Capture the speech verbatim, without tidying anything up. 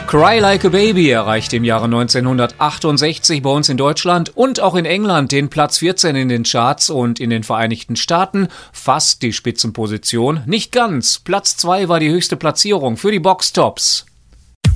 Cry Like a Baby erreichte im Jahre neunzehnhundertachtundsechzig bei uns in Deutschland und auch in England den Platz vierzehn in den Charts und in den Vereinigten Staaten fast die Spitzenposition. Nicht ganz. Platz zwei war die höchste Platzierung für die Boxtops.